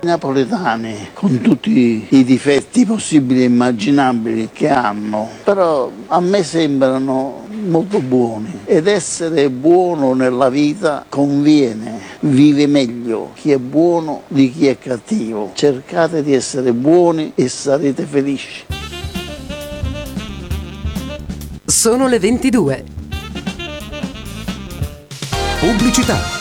napoletani, con tutti i difetti possibili e immaginabili che hanno, però a me sembrano molto buoni, ed essere buono nella vita conviene, vive meglio chi è buono di chi è cattivo. Cercate di essere buoni e sarete felici. Sono le 22. Pubblicità.